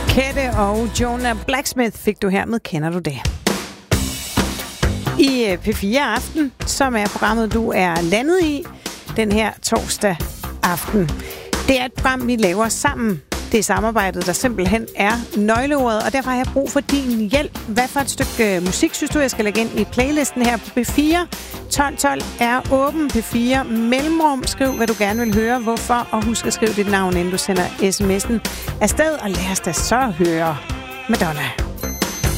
Kette og Jonah Blacksmith fik du her med Kender du det? I P4 Aften, som er programmet, du er landet i den her torsdag aften. Det er et program, vi laver sammen. Det er samarbejdet, der simpelthen er nøgleordet, og derfor har jeg brug for din hjælp. Hvad for et stykke musik synes du, jeg skal lægge ind i playlisten her på P4? 1212 er åben. P4 mellemrum. Skriv, hvad du gerne vil høre, hvorfor, og husk at skrive dit navn, inden du sender sms'en afsted, og lad os da så høre Madonna.